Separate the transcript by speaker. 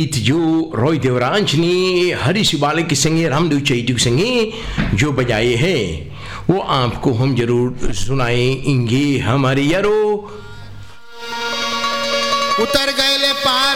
Speaker 1: गीत जो रॉय देवराज ने हरीश बाले के संगे रामदेव चैती के संगे जो बजाए हैं वो आपको हम जरूर सुनाएंगे हमारे यारो।
Speaker 2: उतर गए पार